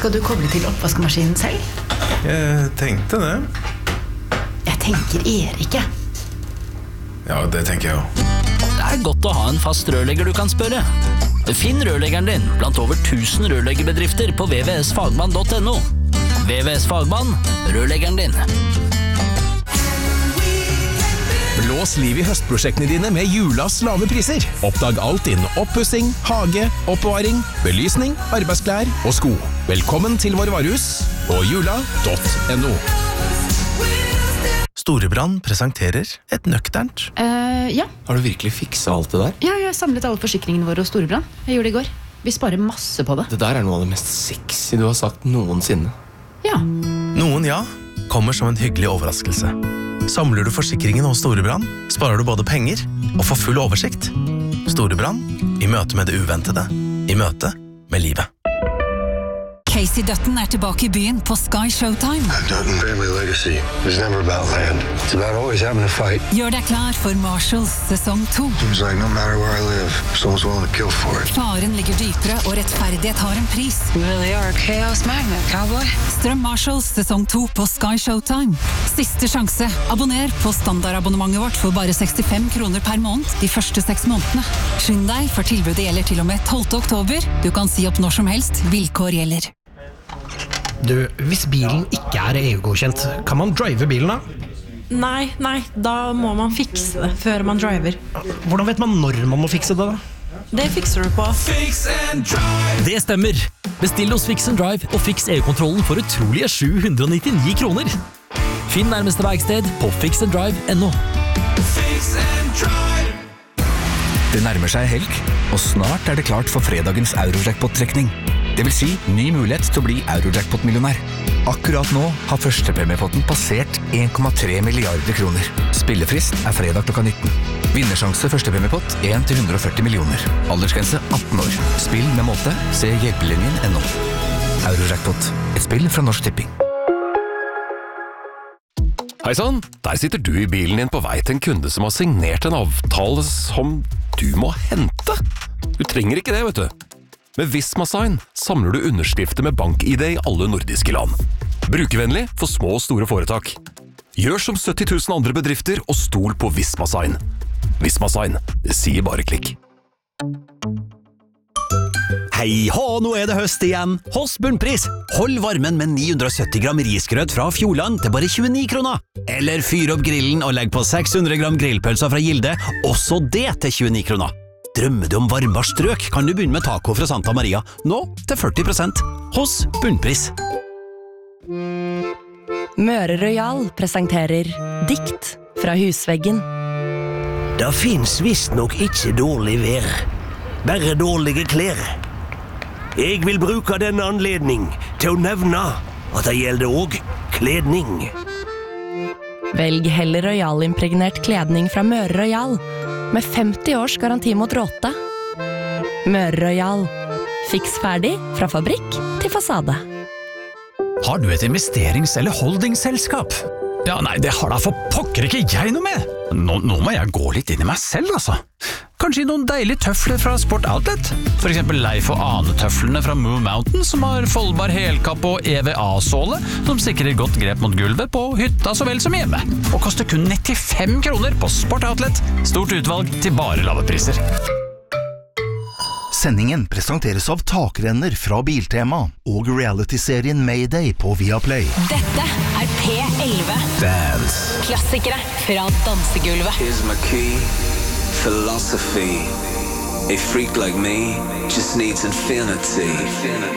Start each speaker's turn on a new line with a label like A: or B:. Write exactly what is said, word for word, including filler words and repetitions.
A: Skal du koble til oppvaskmaskinen selv?
B: Jeg tenkte det.
A: Jeg tenker Erik.
B: Ja, det tenker jeg jo.
C: Det er godt å ha en fast rørlegger du kan spørre. Finn rørleggeren din blant over tusen rørleggerbedrifter på w w w punktum fagmann punktum n o. W W S Fagmann, rørleggeren din.
D: Blås liv i høstprosjektene dine med Julas lave priser. Oppdag alt innen oppussing, hage, oppbevaring, belysning, arbeidsklær og sko. Velkommen til vår varehus på jula punktum n o.
E: Storebrand presenterer et nøkternt.
A: Uh, ja.
F: Har du virkelig fikset alt det der?
A: Ja, jeg har samlet alle forsikringene våre hos Storebrand. Jeg gjorde det i går. Vi sparer masse på det.
F: Det der er noe av det mest sexy du har sagt noensinne.
A: Ja.
E: Noen ja, kommer som en hyggelig overraskelse. Samler du forsikringen hos Storebrand, sparer du både penger og får full oversikt. Storebrand, i møte med det uventede, i møte med livet.
G: Casey Dutton er tilbake i byen på Sky Showtime.
H: Dutton family legacy is never about land. It's about always having a fight.
G: Gjør deg klar for Marshalls sesong to.
H: Seems like no matter where I live, someone's willing to kill for it.
G: Faren ligger dypere, og rettferdighet har en pris.
A: Really are a chaos magnet, cowboy.
G: Strøm Marshalls sesong to på Sky Showtime. Siste sjanse. Abonner på standardabonnementet vårt for bare sekstifem kroner per måned de første seks månedene. Skynd deg, for tilbudet gjelder til og med tolvte oktober. Du kan si opp når som helst. Vilkår gjelder.
I: Du, hvis bilen ikke er E U-godkjent, kan man drive bilen da?
J: Nei, nei, da må man fikse det før man driver.
I: Hvordan vet man når man må fikse det da?
J: Det fikser du på
C: Fix and Drive. Det stemmer. Bestill hos Fix and Drive og fiks E U-kontrollen for utrolige sju hundre og nittini kroner. Finn nærmeste verksted på fix and drive punktum n o. Fix and Drive.
K: Det nærmer seg helg, og snart er det klart for fredagens Eurojackpot-trekning. Det vil si ny mulighet til å bli Eurojackpot-millionær. Akkurat nå har førstepremiepotten passert en komma tre milliarder kroner. Spillefrist er fredag klokka nitten. Vinnersjanse førstepremiepott en til hundre og førti millioner. Aldersgrense atten år. Spill med måte. Se hjelpelinjen punktum n o. Eurojackpot. Et spill fra Norsk Tipping.
L: Hei sann, der sitter du i bilen din på vei til en kunde som har signert en avtale som du må hente. Du trenger ikke det, vet du. Med Visma Sign samler du underskrifter med bank-I D i alle nordiske land. Brukervennlig for små og store foretak. Gjør som sytti tusen andre bedrifter og stol på Visma Sign. Visma Sign, det sier bare klikk.
M: Hei hå, nå er det høst igjen. Hos Bunnpris. Hold varmen med ni hundre og sytti gram risgrøt fra Fjordland til bare tjueni kroner. Eller fyr opp grillen og legg på seks hundre gram grillpølser fra Gilde, også det til tjueni kroner. Drømmer du om varmere strøk, kan du begynne med taco fra Santa Maria, nå til førti prosent, hos Bunnpris.
N: Møre Royal presenterer Dikt fra husveggen.
O: Det finnes visst nok ikke dårlig vær, bare dårlige klær. Jeg vil bruke denne anledning til å nevne at det gjelder også kledning.
N: Velg heller Royal-impregnert kledning fra Møre Royal, med femti års garanti mot råte. Møre Royal. Fiks ferdig fra fabrikk til fasade.
P: Har du et investerings- eller holdingsselskap? Ja, nei, det har da for pokker ikke jeg noe med. Nå, nå må jeg gå litt inn i meg selv, altså. Kanskje noen deilige tøfler fra Sport Outlet. For eksempel Leif og Ane-tøflene fra Move Mountain, som har foldbar helkapp og E V A-såle, som sikrer godt grep mot gulvet på hytta så vel som hjemme. Og koster kun nittifem kroner på Sport Outlet. Stort utvalg til bare lave priser.
Q: Sendingen presenteres av takrenner fra Biltema og reality-serien Mayday på Viaplay.
G: Dette er P elleve.
Q: Dance.
G: Klassikere fra dansegulvet.
R: Here's my key, philosophy. A freak like me just needs infinity.